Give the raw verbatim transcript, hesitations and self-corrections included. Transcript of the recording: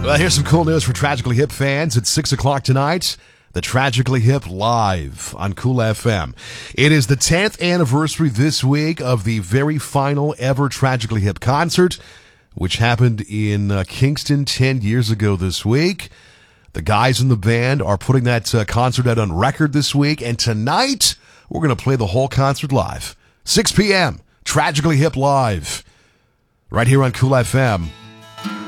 Well, here's some cool news for Tragically Hip fans. It's six o'clock tonight. The Tragically Hip live on Cool F M. It is the tenth anniversary this week of the very final ever Tragically Hip concert, which happened in uh, Kingston ten years ago this week. The guys in the band are putting that uh, concert out on record this week, and tonight we're going to play the whole concert live. six p.m., Tragically Hip live, right here on Cool F M.